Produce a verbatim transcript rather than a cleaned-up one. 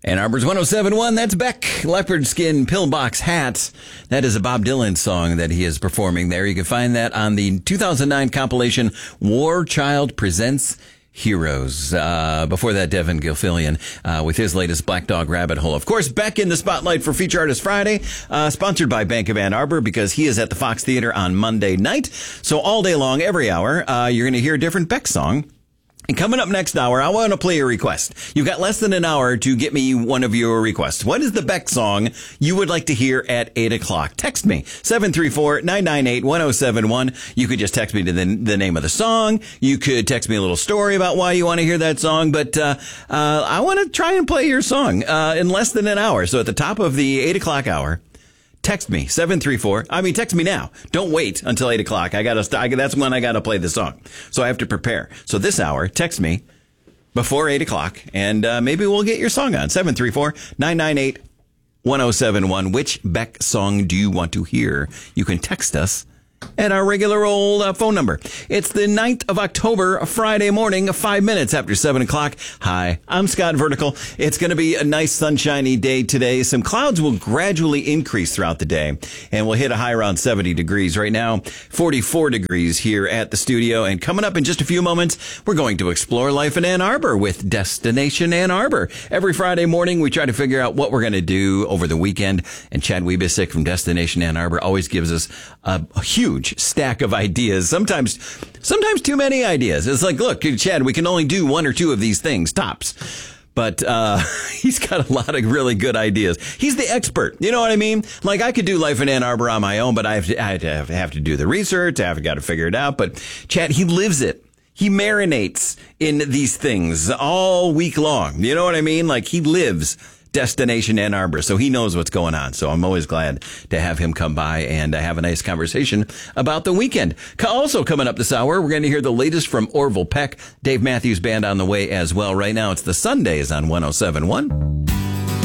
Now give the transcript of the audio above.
Ann Arbor's one oh seven point one, that's Beck, Leopard Skin Pillbox Hat. That is a Bob Dylan song that he is performing there. You can find that on the two thousand nine compilation War Child Presents Heroes. Uh, before that, Devin Gilfillian uh, with his latest Black Dog Rabbit Hole. Of course, Beck in the spotlight for Feature Artist Friday, uh, sponsored by Bank of Ann Arbor, because he is at the Fox Theater on Monday night. So all day long, every hour, uh, you're going to hear a different Beck song. And coming up next hour, I want to play a request. You've got less than an hour to get me one of your requests. What is the Beck song you would like to hear at eight o'clock? Text me, seven three four, nine nine eight, one oh seven one. You could just text me to the, the name of the song. You could text me a little story about why you want to hear that song. But uh, uh, I want to try and play your song uh, in less than an hour. So at the top of the eight o'clock hour, text me, seven three four. I mean, text me now. Don't wait until eight o'clock. I gotta, st- that's when I gotta play the song. So I have to prepare. So this hour, text me before eight o'clock, and uh, maybe we'll get your song on. seven three four, nine nine eight, one oh seven one. Which Beck song do you want to hear? You can text us at our regular old uh, phone number. It's the ninth of October, Friday morning, five minutes after seven o'clock. Hi, I'm Scott Vertical. It's going to be a nice sunshiny day today. Some clouds will gradually increase throughout the day, and we'll hit a high around seventy degrees. Right now, forty-four degrees here at the studio. And coming up in just a few moments, we're going to explore life in Ann Arbor with Destination Ann Arbor. Every Friday morning, we try to figure out what we're going to do over the weekend, and Chad Wiebesick from Destination Ann Arbor always gives us a, a huge Huge stack of ideas. Sometimes, sometimes too many ideas. It's like, look, Chad, we can only do one or two of these things, tops. But uh he's got a lot of really good ideas. He's the expert. You know what I mean? Like, I could do life in Ann Arbor on my own, but I have to, I have to, have to do the research. I have got to figure it out. But Chad, he lives it. He marinates in these things all week long. You know what I mean? Like, he lives Destination Ann Arbor, so he knows what's going on. So I'm always glad to have him come by and uh, have a nice conversation about the weekend. Also coming up this hour, we're going to hear the latest from Orville Peck, Dave Matthews Band on the way as well. Right now, it's the Sundays on one oh seven point one.